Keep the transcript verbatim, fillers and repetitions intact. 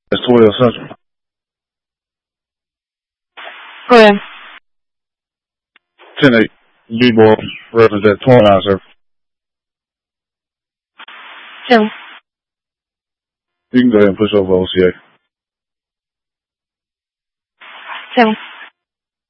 Soil Central. Go ahead. ten eight. D-boy represent twenty-nine, sir. Jim. You can go ahead and push over O C A. Jim.